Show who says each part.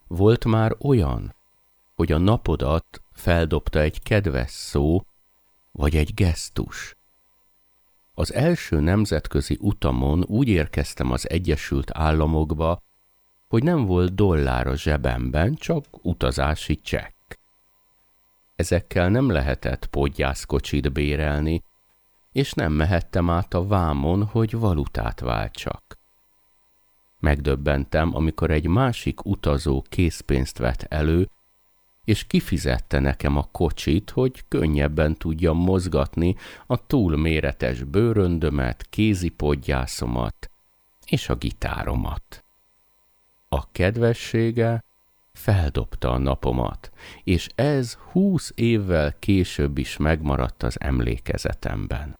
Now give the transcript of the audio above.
Speaker 1: Volt már olyan, hogy a napodat feldobta egy kedves szó, vagy egy gesztus. Az első nemzetközi utamon úgy érkeztem az Egyesült Államokba, hogy nem volt dollár a zsebemben, csak utazási csekk. Ezekkel nem lehetett podgyászkocsit bérelni, és nem mehettem át a vámon, hogy valutát váltsak. Megdöbbentem, amikor egy másik utazó készpénzt vett elő, és kifizette nekem a kocsit, hogy könnyebben tudjam mozgatni a túlméretes bőröndömet, kézipodgyászomat és a gitáromat. A kedvessége feldobta a napomat, és ez 20 évvel később is megmaradt az emlékezetemben.